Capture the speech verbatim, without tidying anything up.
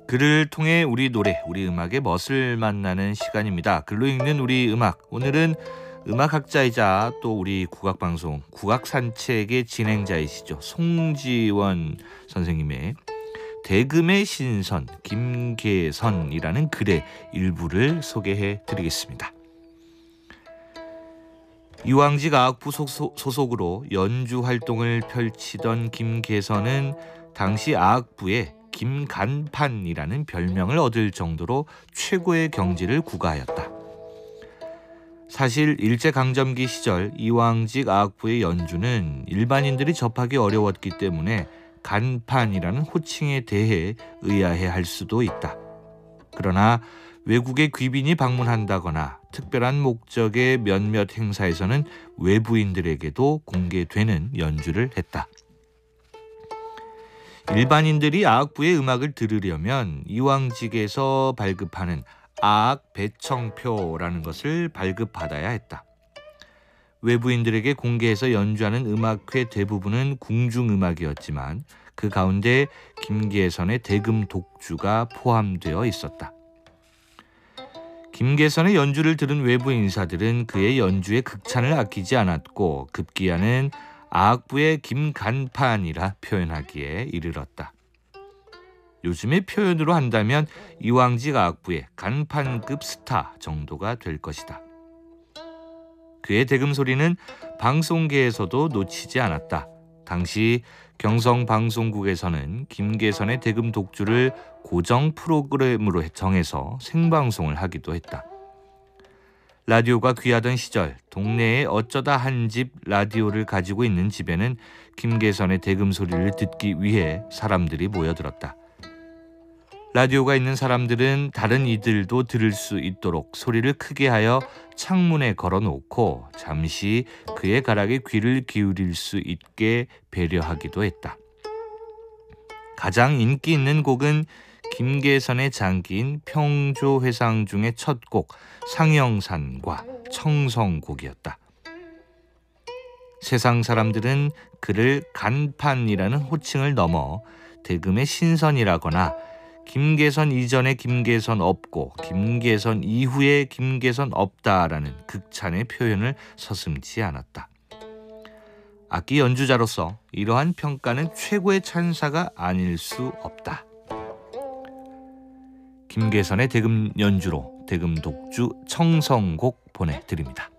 글을 통해 우리 노래, 우리 음악의 멋을 만나는 시간입니다. 글로 읽는 우리 음악. 오늘은 음악학자이자 또 우리 국악방송 국악산책의 진행자이시죠. 송지원 선생님의 대금의 신선 김계선이라는 글의 일부를 소개해 드리겠습니다. 이왕직 악부 소속으로 연주 활동을 펼치던 김계선은 당시 악부의 김간판이라는 별명을 얻을 정도로 최고의 경지를 구가하였다. 사실 일제강점기 시절 이왕직 악부의 연주는 일반인들이 접하기 어려웠기 때문에 간판이라는 호칭에 대해 의아해할 수도 있다. 그러나 외국의 귀빈이 방문한다거나 특별한 목적의 몇몇 행사에서는 외부인들에게도 공개되는 연주를 했다. 일반인들이 악부의 음악을 들으려면 이왕직에서 발급하는 악 배청표라는 것을 발급받아야 했다. 외부인들에게 공개해서 연주하는 음악회 대부분은 궁중음악이었지만 그 가운데 김계선의 대금 독주가 포함되어 있었다. 김계선의 연주를 들은 외부 인사들은 그의 연주에 극찬을 아끼지 않았고 급기야는 악부의 김간판이라 표현하기에 이르렀다. 요즘의 표현으로 한다면 이왕직 악부의 간판급 스타 정도가 될 것이다. 그의 대금 소리는 방송계에서도 놓치지 않았다. 당시 경성방송국에서는 김계선의 대금 독주를 고정 프로그램으로 정해서 생방송을 하기도 했다. 라디오가 귀하던 시절 동네에 어쩌다 한 집 라디오를 가지고 있는 집에는 김계선의 대금 소리를 듣기 위해 사람들이 모여들었다. 라디오가 있는 사람들은 다른 이들도 들을 수 있도록 소리를 크게 하여 창문에 걸어놓고 잠시 그의 가락에 귀를 기울일 수 있게 배려하기도 했다. 가장 인기 있는 곡은 김계선의 장기인 평조회상 중의 첫 곡 상영산과 청성곡이었다. 세상 사람들은 그를 간판이라는 호칭을 넘어 대금의 신선이라거나 김계선 이전에 김계선 없고 김계선 이후에 김계선 없다라는 극찬의 표현을 서슴지 않았다. 악기 연주자로서 이러한 평가는 최고의 찬사가 아닐 수 없다. 김계선의 대금 연주로 대금 독주 청성곡 보내드립니다.